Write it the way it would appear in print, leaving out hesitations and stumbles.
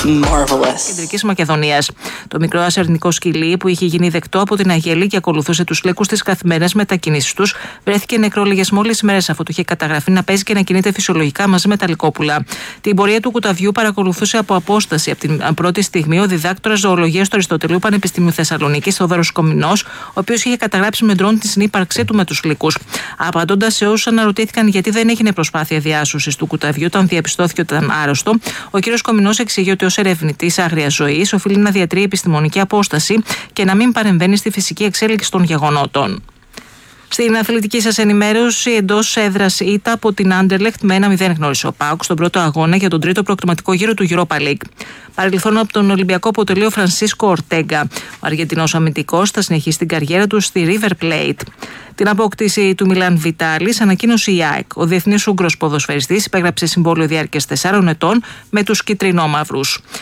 marvelous. Κεντρικής Μακεδονίας. Το μικρό ασερνικό σκυλί που είχε γίνει δεκτό από την Αγέλη και ακολουθούσε τους λύκους της καθημερινές μετακινήσεις τους, βρέθηκε νεκρό λίγες μόλις ημέρες αφού του είχε καταγραφεί να παίζει και να κινείται φυσιολογικά μαζί με τα λυκόπουλα. Την πορεία του κουταβιού παρακολουθούσε από απόσταση. Από την πρώτη στιγμή ο διδάκτορας ζωολογίας του Αριστοτελείου Πανεπιστημίου Θεσσαλονίκης, Θόδωρος Κομινός, ο οποίος είχε καταγράψει με ντρόν τη συνύπαρξή του με τους λύκους. Απαντώντας σε όσους αναρωτήθηκαν γιατί δεν έγινε προσπάθεια διάσωσης του κουταβιού όταν διαπιστώθηκε ότι ήταν άρρωστο, ο κ. Κομινός εξηγεί ότι ως ερευνητής άγριας ζωής οφείλει να διατηρεί επιστημονική απόσταση και να μην παρεμβαίνει στη φυσική εξέλιξη των γεγονότων. Στην αθλητική σας ενημέρωση, εντός έδρας ήττα από την Άντερλεχτ με 1-0 γνώρισε ο ΠΑΟΚ στον πρώτο αγώνα για τον τρίτο προκριματικό γύρο του Europa League. Παρελθόν από τον Ολυμπιακό αποτελεί ο Φρανσίσκο Ορτέγκα. Ο Αργεντινός αμυντικός θα συνεχίσει την καριέρα του στη River Plate. Την απόκτηση του Μιλάν Βιτάλης ανακοίνωσε η ΑΕΚ. Ο διεθνής Ούγγρος ποδοσφαιριστής υπέγραψε συμβόλαιο διάρκειας 4 ετών με τους κυτρινόμαυρους.